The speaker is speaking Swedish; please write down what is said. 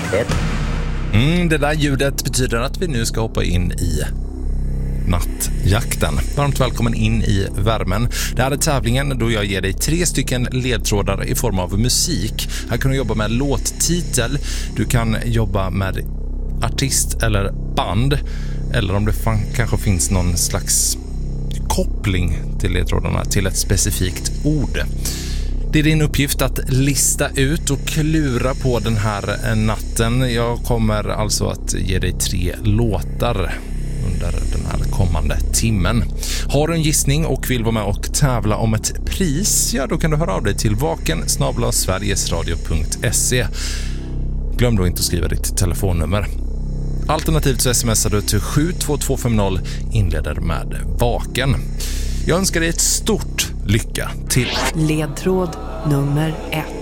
riktigt. Det där ljudet betyder att vi nu ska hoppa in i nattjakten. Varmt välkommen in i värmen. Det här är tävlingen då jag ger dig 3 stycken ledtrådar i form av musik. Här kan du jobba med låttitel, du kan jobba med artist eller band, eller om det kanske finns någon slags koppling till ledtrådarna till ett specifikt ord. Det är din uppgift att lista ut och klura på den här natten. Jag kommer alltså att ge dig 3 låtar under den här kommande timmen. Har du en gissning och vill vara med och tävla om ett pris, ja då kan du höra av dig till vaken@sverigesradio.se. Glöm då inte att skriva ditt telefonnummer. Alternativt så smsar du till 72250, inleder med vaken. Jag önskar dig ett stort lycka till. Ledtråd nummer 1.